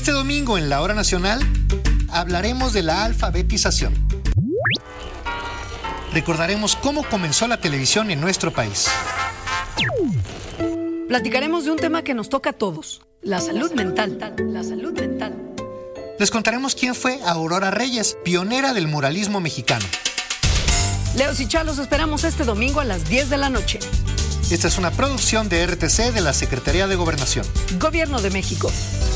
Este domingo en la Hora Nacional hablaremos de la alfabetización. Recordaremos cómo comenzó la televisión en nuestro país. Platicaremos de un tema que nos toca a todos, la salud mental. La salud mental. Les contaremos quién fue Aurora Reyes, pionera del muralismo mexicano. Leos y Cha, los esperamos este domingo a las 10 de la noche. Esta es una producción de RTC de la Secretaría de Gobernación. Gobierno de México.